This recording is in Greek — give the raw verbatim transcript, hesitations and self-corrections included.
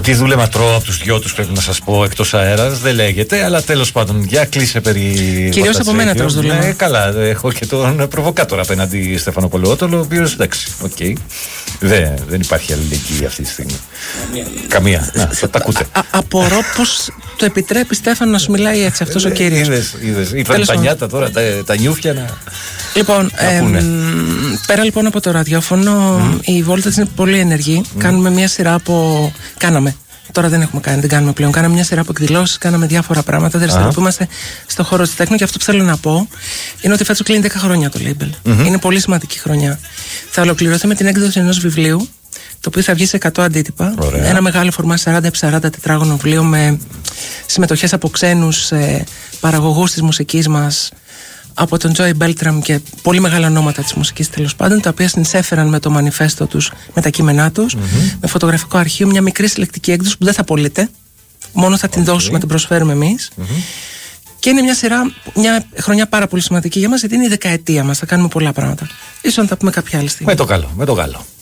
Τι δούλεμα τρώω από τους δυο τους, πρέπει να σας πω, εκτός αέρας, δεν λέγεται, αλλά τέλος πάντων, για κλείσε περί. Κυρίως από μένα τρως δούλεμα. Ναι, καλά, έχω και τον προβοκάτορα απέναντι Στέφανο Πολυότολο, ο οποίος εντάξει, οκ. Okay. Δεν, δεν υπάρχει αλληλεγγύη αυτή τη στιγμή. Καμία. Να, θα τα ακούτε. Α, απορώ πως το επιτρέπει, Στέφανο, να σου μιλάει έτσι αυτός ο κύριος. Είδες, είδες. Ήρθαν τα νιάτα τώρα, τα, τα νιούφια να. Λοιπόν, ε, πέρα λοιπόν από το ραδιόφωνο, mm. η Voltage είναι πολύ ενεργή. Mm. Κάνουμε μια σειρά από. Κάναμε. Τώρα δεν έχουμε κάνει, δεν κάνουμε πλέον. Κάναμε μια σειρά από εκδηλώσεις, κάναμε διάφορα πράγματα. Δραστηριοποιούμαστε στον χώρο της τέχνης. Και αυτό που θέλω να πω είναι ότι φέτος κλείνει δέκα χρόνια το label. Mm-hmm. Είναι πολύ σημαντική χρονιά. Θα ολοκληρωθεί με την έκδοση ενός βιβλίου, το οποίο θα βγει σε εκατό αντίτυπα. Ωραία. Ένα μεγάλο φορμά σαράντα επί σαράντα τετράγωνο βιβλίο με συμμετοχές από ξένους ε, παραγωγούς της μουσικής μας, από τον Joey Beltram και πολύ μεγάλα ονόματα της μουσικής τέλος πάντων, τα οποία συνεισέφεραν με το μανιφέστο τους, με τα κείμενά τους, mm-hmm. με φωτογραφικό αρχείο, μια μικρή συλλεκτική έκδοση που δεν θα πωλείται, μόνο θα την okay. δώσουμε, την προσφέρουμε εμείς. Mm-hmm. Και είναι μια σειρά, μια χρονιά πάρα πολύ σημαντική για μας, γιατί είναι η δεκαετία μας, θα κάνουμε πολλά πράγματα. Ίσως να τα πούμε κάποια άλλη στιγμή. Με το καλό, με το καλό.